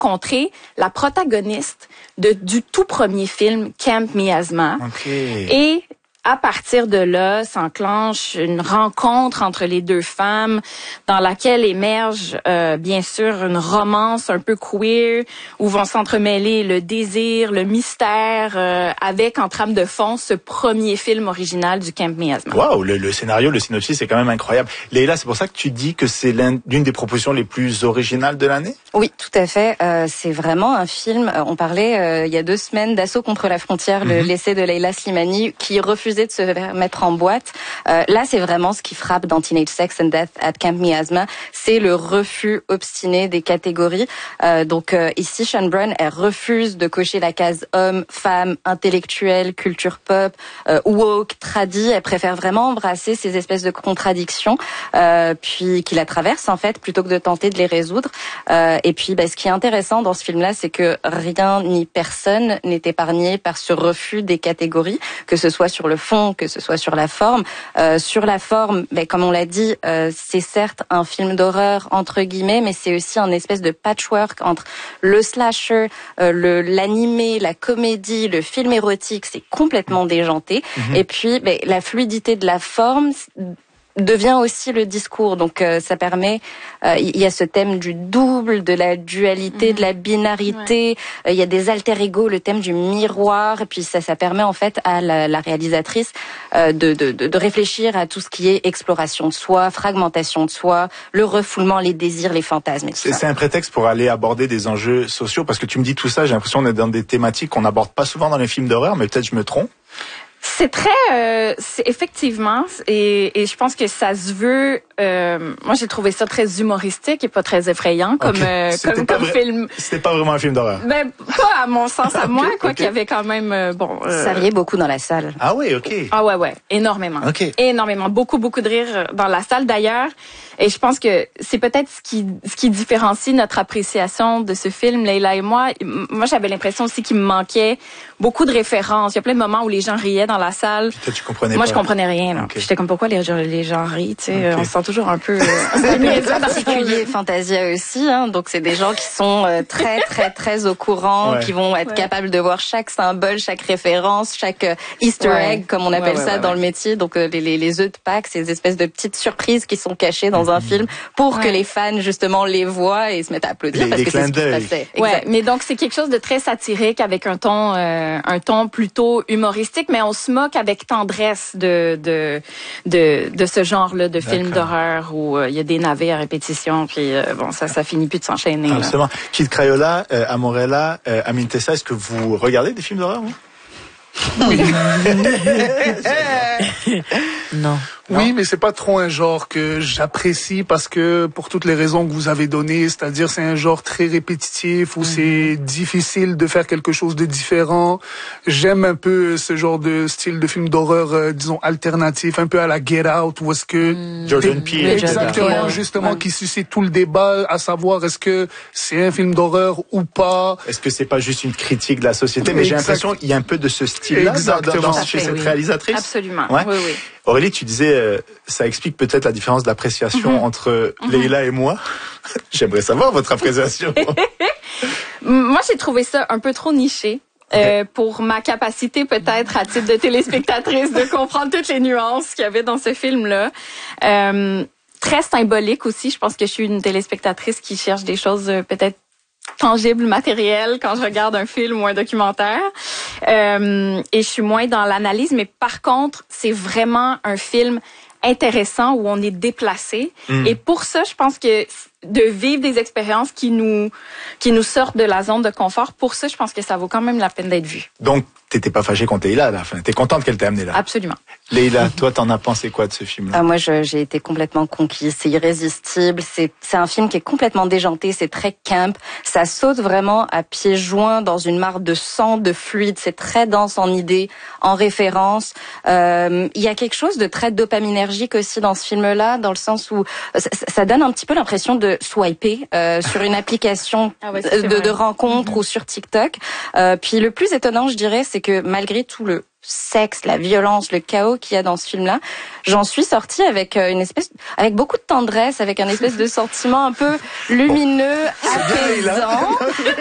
rencontrer la protagoniste du tout premier film, Camp Miasma. Okay. Et à partir de là, s'enclenche une rencontre entre les deux femmes dans laquelle émerge bien sûr une romance un peu queer où vont s'entremêler le désir, le mystère avec en trame de fond ce premier film original du Camp Miasma. Waouh, le scénario, le synopsis c'est quand même incroyable. Leïla, c'est pour ça que tu dis que c'est l'une des propositions les plus originales de l'année? Oui, tout à fait. C'est vraiment un film. On parlait il y a 2 semaines d'Assaut contre la frontière, l'essai de Leila Slimani qui refusait de se mettre en boîte. Là, c'est vraiment ce qui frappe dans Teenage Sex and Death at Camp Miasma, c'est le refus obstiné des catégories. Donc ici, Sean Brun, elle refuse de cocher la case homme, femme, intellectuel, culture pop, woke, tradi. Elle préfère vraiment embrasser ces espèces de contradictions, puis qui la traversent en fait, plutôt que de tenter de les résoudre. Et puis, ce qui est intéressant dans ce film-là, c'est que rien ni personne n'est épargné par ce refus des catégories, que ce soit sur le fond, que ce soit sur la forme. Sur la forme, comme on l'a dit, c'est certes un film d'horreur entre guillemets, mais c'est aussi un espèce de patchwork entre le slasher, l'animé, la comédie, le film érotique. C'est complètement déjanté. Et puis, la fluidité de la forme devient aussi le discours. Donc ça permet, il y a ce thème du double, de la dualité, de la binarité, il y a des alter ego, le thème du miroir, et puis ça permet en fait à la réalisatrice de réfléchir à tout ce qui est exploration de soi, fragmentation de soi, le refoulement, les désirs, les fantasmes et tout ça. C'est un prétexte pour aller aborder des enjeux sociaux, parce que tu me dis tout ça, j'ai l'impression d'être dans des thématiques qu'on n'aborde pas souvent dans les films d'horreur, mais peut-être je me trompe. C'est très, c'est effectivement, et je pense que ça se veut. Moi, j'ai trouvé ça très humoristique et pas très effrayant comme film. C'était pas vraiment un film d'horreur. Pas à mon sens à moi, qu'il y avait quand même Ça riait beaucoup dans la salle. Ah oui, ok. Ah ouais, énormément. Okay. Énormément, beaucoup de rire dans la salle d'ailleurs. Et je pense que c'est peut-être ce qui différencie notre appréciation de ce film, Leïla et moi. Moi, j'avais l'impression aussi qu'il me manquait beaucoup de références. Il y a plein de moments où les gens riaient dans la salle. Toi, tu comprenais moi, pas. Je comprenais rien. Là. Okay. J'étais comme, pourquoi les gens rient, tu sais. On se sent toujours un peu en particulier Fantasia aussi, hein. Donc c'est des gens qui sont très au courant, qui vont être capables de voir chaque symbole, chaque référence, chaque Easter egg, comme on appelle ça dans le métier. Donc les œufs de Pâques, ces espèces de petites surprises qui sont cachées dans un film pour que les fans justement les voient et se mettent à applaudir parce que c'est ce qui se passait. Ouais, mais donc c'est quelque chose de très satirique avec un ton plutôt humoristique, mais on se moque avec tendresse de ce genre-là de film d'horreur où il y a des navets à répétition, puis ça finit plus de s'enchaîner. Absolument. Kid Crayola, Amorella, Amin Tessa, est-ce que vous regardez des films d'horreur? Oui. Non. Oui, mais c'est pas trop un genre que j'apprécie parce que pour toutes les raisons que vous avez données, c'est-à-dire c'est un genre très répétitif où c'est difficile de faire quelque chose de différent. J'aime un peu ce genre de style de film d'horreur, disons alternatif, un peu à la Get Out, où est-ce que Jordan Peele, exactement, justement, qui suscite tout le débat, à savoir est-ce que c'est un film d'horreur ou pas. Est-ce que c'est pas juste une critique de la société? Mais j'ai l'impression qu'il y a un peu de ce style-là chez cette réalisatrice. Absolument. Ouais. Oui. Aurélie, tu disais, ça explique peut-être la différence d'appréciation entre Leïla et moi. J'aimerais savoir votre appréciation. Moi, j'ai trouvé ça un peu trop niché. Pour ma capacité peut-être à titre de téléspectatrice de comprendre toutes les nuances qu'il y avait dans ce film-là. Très symbolique aussi. Je pense que je suis une téléspectatrice qui cherche des choses peut-être tangible, matériel quand je regarde un film ou un documentaire. Et je suis moins dans l'analyse, mais par contre, c'est vraiment un film intéressant où on est déplacé. Et pour ça, je pense que de vivre des expériences qui nous sortent de la zone de confort, pour ça, je pense que ça vaut quand même la peine d'être vu. Donc, t'étais pas fâchée quand Leïla à la fin. T'es contente qu'elle t'ait amené là. Absolument. Leïla, toi, t'en as pensé quoi de ce film-là? Moi, j'ai été complètement conquise. C'est irrésistible. C'est un film qui est complètement déjanté. C'est très camp. Ça saute vraiment à pieds joints dans une mare de sang, de fluide. C'est très dense en idées, en références. Il y a quelque chose de très dopaminergique aussi dans ce film-là, dans le sens où ça donne un petit peu l'impression de de swiper sur une application de rencontre ou sur TikTok. Puis le plus étonnant, je dirais, c'est que malgré tout le sexe, la violence, le chaos qu'il y a dans ce film-là, j'en suis sortie avec avec beaucoup de tendresse, avec un espèce de sentiment un peu lumineux, apaisant.